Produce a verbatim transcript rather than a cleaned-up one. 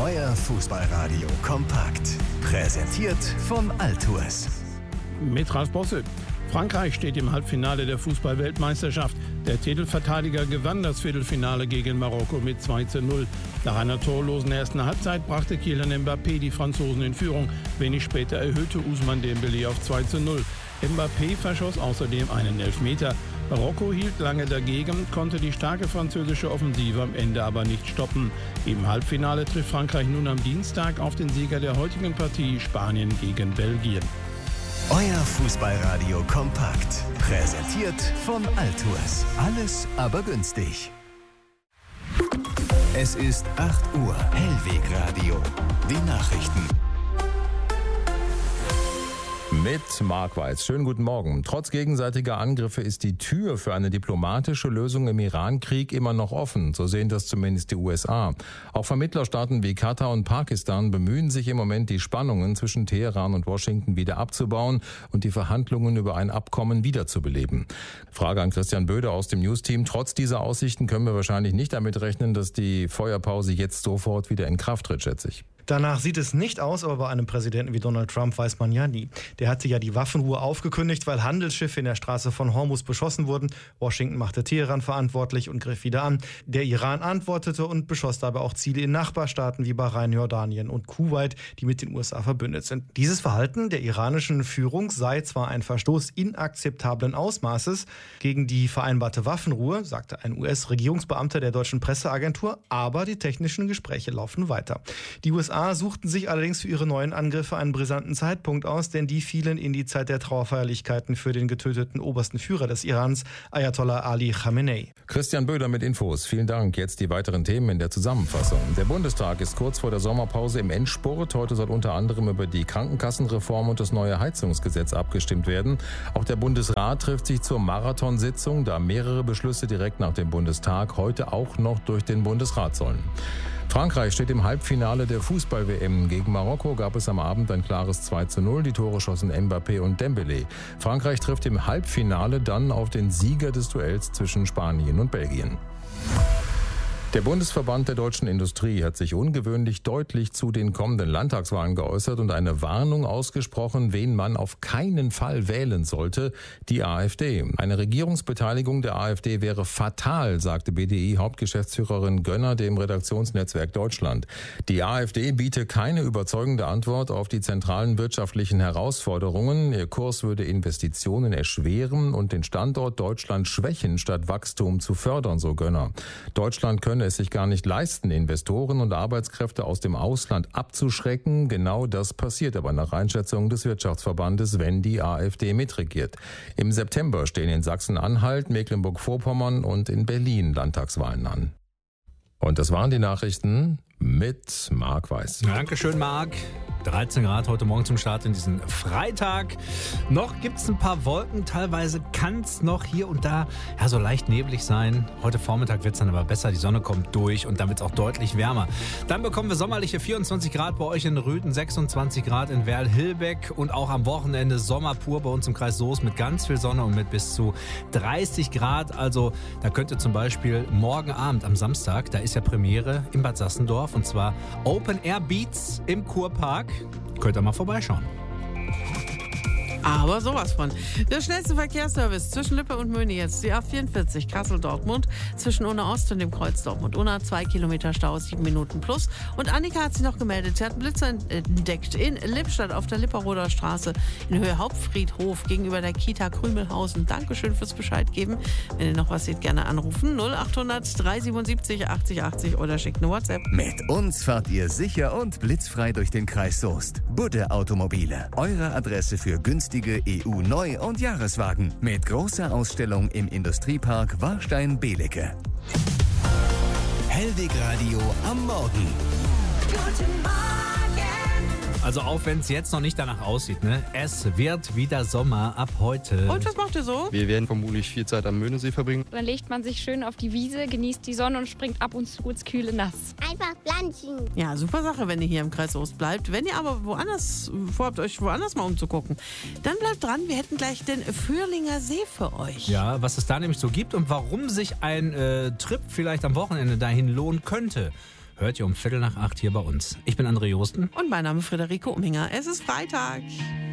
Euer Fußballradio kompakt. Präsentiert von Altours. Mit Ralf Bosse. Frankreich steht im Halbfinale der Fußball-Weltmeisterschaft. Der Titelverteidiger gewann das Viertelfinale gegen Marokko mit zwei zu null. Nach einer torlosen ersten Halbzeit brachte Kylian Mbappé die Franzosen in Führung. Wenig später erhöhte Ousmane Dembélé auf zwei zu null. Mbappé verschoss außerdem einen Elfmeter. Marokko hielt lange dagegen, konnte die starke französische Offensive am Ende aber nicht stoppen. Im Halbfinale trifft Frankreich nun am Dienstag auf den Sieger der heutigen Partie, Spanien gegen Belgien. Euer Fußballradio kompakt. Präsentiert von Altours. Alles aber günstig. Es ist acht Uhr. Hellwegradio. Die Nachrichten. Mit Marc Weiß. Schönen guten Morgen. Trotz gegenseitiger Angriffe ist die Tür für eine diplomatische Lösung im Iran-Krieg immer noch offen. So sehen das zumindest die U S A. Auch Vermittlerstaaten wie Katar und Pakistan bemühen sich im Moment, die Spannungen zwischen Teheran und Washington wieder abzubauen und die Verhandlungen über ein Abkommen wiederzubeleben. Frage an Christian Böder aus dem News-Team. Trotz dieser Aussichten können wir wahrscheinlich nicht damit rechnen, dass die Feuerpause jetzt sofort wieder in Kraft tritt, schätze ich. Danach sieht es nicht aus, aber bei einem Präsidenten wie Donald Trump weiß man ja nie. Der hatte ja die Waffenruhe aufgekündigt, weil Handelsschiffe in der Straße von Hormuz beschossen wurden. Washington machte Teheran verantwortlich und griff wieder an. Der Iran antwortete und beschoss dabei auch Ziele in Nachbarstaaten wie Bahrain, Jordanien und Kuwait, die mit den U S A verbündet sind. Dieses Verhalten der iranischen Führung sei zwar ein Verstoß inakzeptablen Ausmaßes gegen die vereinbarte Waffenruhe, sagte ein U S-Regierungsbeamter der deutschen Presseagentur, aber die technischen Gespräche laufen weiter. Die U S A suchten sich allerdings für ihre neuen Angriffe einen brisanten Zeitpunkt aus, denn die fielen in die Zeit der Trauerfeierlichkeiten für den getöteten obersten Führer des Irans, Ayatollah Ali Khamenei. Christian Böder mit Infos. Vielen Dank. Jetzt die weiteren Themen in der Zusammenfassung. Der Bundestag ist kurz vor der Sommerpause im Endspurt. Heute soll unter anderem über die Krankenkassenreform und das neue Heizungsgesetz abgestimmt werden. Auch der Bundesrat trifft sich zur Marathonsitzung, da mehrere Beschlüsse direkt nach dem Bundestag heute auch noch durch den Bundesrat sollen. Frankreich steht im Halbfinale der Fußball-W M. Gegen Marokko gab es am Abend ein klares zwei zu null. Die Tore schossen Mbappé und Dembélé. Frankreich trifft im Halbfinale dann auf den Sieger des Duells zwischen Spanien und Belgien. Der Bundesverband der deutschen Industrie hat sich ungewöhnlich deutlich zu den kommenden Landtagswahlen geäußert und eine Warnung ausgesprochen, wen man auf keinen Fall wählen sollte, die AfD. Eine Regierungsbeteiligung der AfD wäre fatal, sagte B D I-Hauptgeschäftsführerin Gönner dem Redaktionsnetzwerk Deutschland. Die AfD biete keine überzeugende Antwort auf die zentralen wirtschaftlichen Herausforderungen. Ihr Kurs würde Investitionen erschweren und den Standort Deutschland schwächen, statt Wachstum zu fördern, so Gönner. Deutschland könne es sich gar nicht leisten, Investoren und Arbeitskräfte aus dem Ausland abzuschrecken. Genau das passiert aber nach Einschätzung des Wirtschaftsverbandes, wenn die AfD mitregiert. Im September stehen in Sachsen-Anhalt, Mecklenburg-Vorpommern und in Berlin Landtagswahlen an. Und das waren die Nachrichten mit Marc Weiß. Dankeschön, Marc. dreizehn Grad heute Morgen zum Start in diesen Freitag. Noch gibt es ein paar Wolken. Teilweise kann es noch hier und da ja, so leicht neblig sein. Heute Vormittag wird es dann aber besser. Die Sonne kommt durch und dann wird es auch deutlich wärmer. Dann bekommen wir sommerliche vierundzwanzig Grad bei euch in Rüthen, sechsundzwanzig Grad in Werl-Hilbeck und auch am Wochenende Sommer pur bei uns im Kreis Soest mit ganz viel Sonne und mit bis zu dreißig Grad. Also da könnt ihr zum Beispiel morgen Abend am Samstag, da ist ja Premiere in Bad Sassendorf und zwar Open Air Beats im Kurpark. Könnt ihr mal vorbeischauen. Aber sowas von. Der schnellste Verkehrsservice zwischen Lippe und Möhne jetzt. Die A vierundvierzig Kassel-Dortmund zwischen Unna Ost und dem Kreuz Dortmund. Unna zwei Kilometer Stau, sieben Minuten plus. Und Annika hat sich noch gemeldet. Sie hat einen Blitzer entdeckt in Lippstadt auf der Lipperoder Straße in Höhe Hauptfriedhof gegenüber der Kita Krümelhausen. Dankeschön fürs Bescheid geben. Wenn ihr noch was seht, gerne anrufen. null achthundert dreihundertsiebenundsiebzig achtzig achtzig oder schickt eine WhatsApp. Mit uns fahrt ihr sicher und blitzfrei durch den Kreis Soest. Budde Automobile. Eure Adresse für günstige E U-Neu- und Jahreswagen mit großer Ausstellung im Industriepark Warstein-Belecke. Hellwegradio am Morgen. Guten Morgen. Also auch wenn es jetzt noch nicht danach aussieht, ne? Es wird wieder Sommer ab heute. Und was macht ihr so? Wir werden vermutlich viel Zeit am Möhnesee verbringen. Dann legt man sich schön auf die Wiese, genießt die Sonne und springt ab und zu ins kühle Nass. Einfach planschen. Ja, super Sache, wenn ihr hier im Kreis Soest bleibt. Wenn ihr aber woanders vorhabt, euch woanders mal umzugucken, dann bleibt dran. Wir hätten gleich den Fürlinger See für euch. Ja, was es da nämlich so gibt und warum sich ein äh, Trip vielleicht am Wochenende dahin lohnen könnte. hört ihr um Viertel nach acht hier bei uns. Ich bin André Josten. Und mein Name ist Friederike Umhinger. Es ist Freitag.